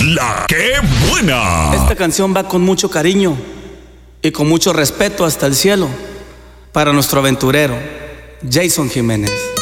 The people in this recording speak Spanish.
La que buena. Esta canción va con mucho cariño y con mucho respeto hasta el cielo para nuestro aventurero, Jason Jiménez.